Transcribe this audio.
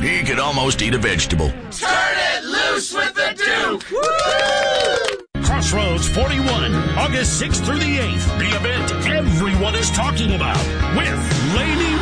He could almost eat a vegetable. Turn it loose with the Duke! Woo! Crossroads 41, August 6th through the 8th. The event everyone is talking about with Laney